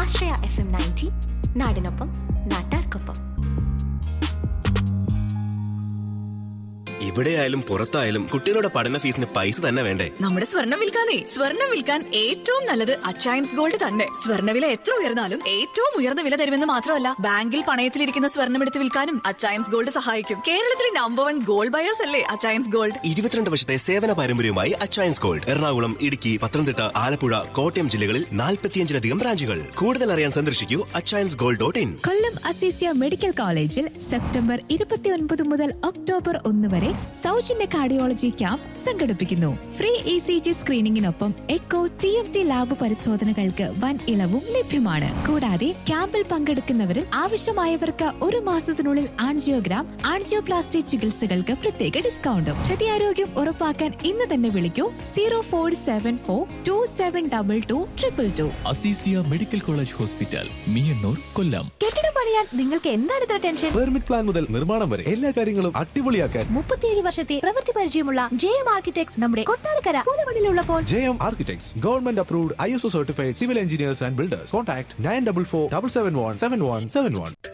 ആശ്രയ FM 90, നാടിനൊപ്പം നാട്ടാർക്കൊപ്പം. എവിടെയായാലും പുറത്തായാലും കുട്ടികളുടെ പഠന ഫീസിന് പൈസ തന്നെ വേണ്ടേ? നമ്മുടെ സ്വർണ്ണം വിൽക്കാൻ ഏറ്റവും നല്ലത് അച്ചയൻസ് ഗോൾഡ് തന്നെ. സ്വർണ്ണവില എത്ര ഉയർന്നാലും ഏറ്റവും ഉയർന്ന വില തരുമെന്ന് മാത്രമല്ല, ബാങ്കിൽ പണയത്തിലിരിക്കുന്ന സ്വർണ്ണം എടുത്ത് വിൽക്കാനും അച്ചയൻസ് ഗോൾഡ് സഹായിക്കും. കേരളത്തിലെ നമ്പർ 1 ഗോൾഡ് ബയേഴ്സ് അല്ലേ അച്ചയൻസ് ഗോൾഡ്. 22 വർഷത്തെ സേവന പാരമ്പര്യവുമായി അച്ചയൻസ് ഗോൾഡ് എറണാകുളം, ഇടുക്കി, പത്തനംതിട്ട, ആലപ്പുഴ, കോട്ടയം ജില്ലകളിൽ 45-ലധികം ബ്രാഞ്ചുകൾ. കൂടുതൽ അറിയാൻ സന്ദർശിക്കൂ achayansgold.in. കൊല്ലം അസീസിയ മെഡിക്കൽ കോളേജിൽ സെപ്റ്റംബർ 29 മുതൽ ഒക്ടോബർ 1 വരെ സൗജന്യ കാർഡിയോളജി ക്യാമ്പ് സംഘടിപ്പിക്കുന്നു. Free ECG സ്ക്രീനിങ്ങിനൊപ്പം echo, TFT lab പരിശോധനകൾക്ക് വൻ ഇളവും ലഭ്യമാണ്. കൂടാതെ ക്യാമ്പിൽ പങ്കെടുക്കുന്നവരിൽ ആവശ്യമായവർക്ക് 1 മാസത്തിനുള്ളിൽ ആൻജിയോഗ്രാം, ആൻജിയോപ്ലാസ്റ്റി ചികിത്സകൾക്ക് പ്രത്യേക ഡിസ്കൗണ്ടും. ഹൃദയാരോഗ്യം ഉറപ്പാക്കാൻ ഇന്ന് തന്നെ വിളിക്കൂ 0474272222. Azeezia medical college hospital, Meeyannoor, കൊല്ലം. കെട്ടിടം പണിയാൻ നിങ്ങൾക്ക് എന്താണ് ഇത്ര ടെൻഷൻ? പെർമിറ്റ് പ്ലാൻ മുതൽ നിർമ്മാണം വരെ എല്ലാ കാര്യങ്ങളും അടിപൊളിയാക്കാൻ 37 വർഷത്തെ പ്രവൃത്തി പരിചയമുള്ള JM Architects നമ്മുടെ Kottarakkara പൂതമണിലുള്ളപ്പോൾ. JM Architects, Government Approved, ISO Certified Civil Engineers and Builders. Contact 9447717171.